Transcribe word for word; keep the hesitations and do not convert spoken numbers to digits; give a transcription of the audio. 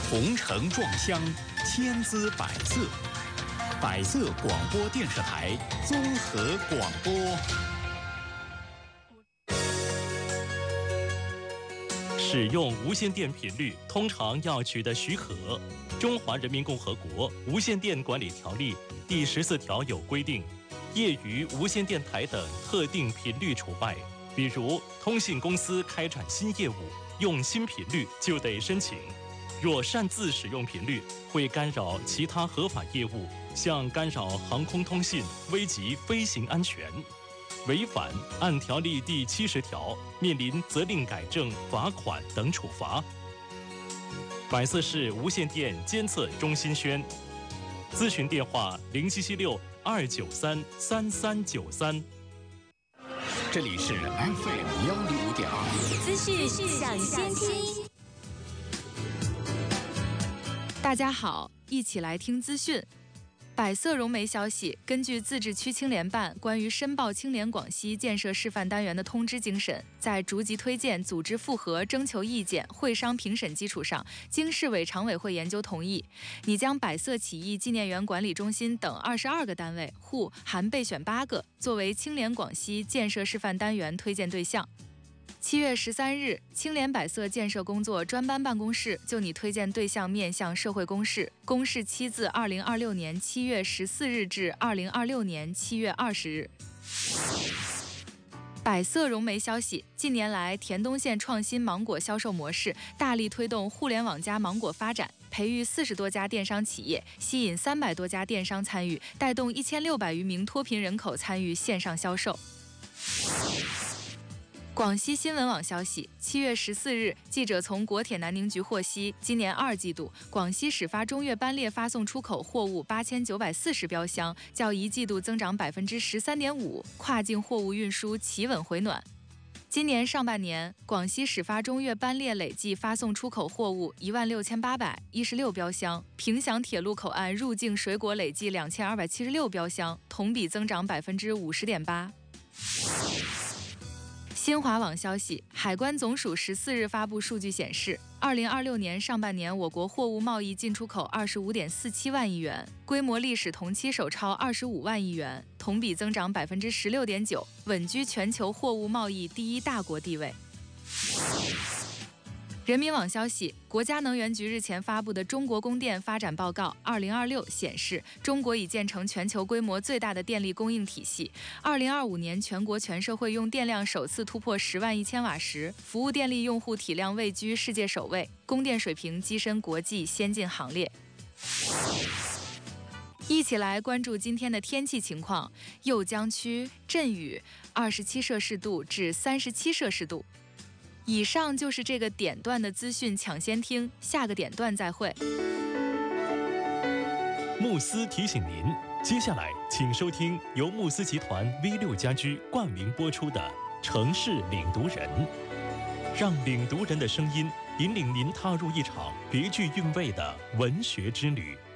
红尘撞香，千姿百色。百色广播电视台综合广播。 使用无线电频率通常要取得许可，《中华人民共和国无线电管理条例》第十四条有规定，业余无线电台等特定频率除外。比如，通信公司开展新业务，用新频率就得申请。若擅自使用频率，会干扰其他合法业务，像干扰航空通信，危及飞行安全。违反按条例第七十条，面临责令改正、罚款等处罚。百色市无线电监测中心宣，咨询电话零七七六二九三三三九三。 这里是 F M 幺零五点二， 资讯抢先听。 大家好，一起来听资讯。百色融媒消息，根据自治区青联办关于申报青联广西建设示范单元的通知精神，在逐级推荐、组织复核、征求意见、会商评审基础上，经市委常委会研究同意，拟将百色起义纪念园管理中心等二十二个单位户含备选八个，作为青联广西建设示范单元推荐对象。七月十三日，青联百色建设工作专班办公室就拟推荐对象面向社会公示，公示期自二零二六年七月十四日至二零二六年七月二十日。百色融媒消息，近年来，田东县创新芒果销售模式，大力推动互联网加芒果发展，培育四十多家电商企业，吸引三百多家电商参与，带动一千六百余名脱贫人口参与线上销售。广西新闻网消息，七月十四日，记者从国铁南宁局获悉，今年二季度，广西始发中越班列发送出口货物八千九百四十标箱，较一季度增长百分之十三点五，跨境货物运输企稳回暖。今年上半年，广西始发中越班列累计发送出口货物一万六千八百一十六标箱，凭祥铁路口岸入境水果累计两千二百七十六标箱，同比增长百分之五十点八。新华网消息，海关总署十四日发布数据显示，二零二六年上半年我国货物贸易进出口二十五点四七万亿元，规模历史同期首超二十五万亿元，同比增长百分之十六点九，稳居全球货物贸易第一大国地位。人民网消息，国家能源局日前发布的《中国供电发展报告二零二六》显示，中国已建成全球规模最大的电力供应体系。二零二五年，全国全社会用电量首次突破十万一千瓦时，服务电力用户体量位居世界首位，供电水平跻身国际先进行列。一起来关注今天的天气情况：酉江区阵雨，二十七摄氏度至三十七摄氏度。以上就是这个点段的资讯抢先听，下个点段再会。 慕斯提醒您，接下来请收听由慕斯集团 V 六 家居冠名播出的《城市领读人》，让领读人的声音引领您踏入一场别具韵味的文学之旅。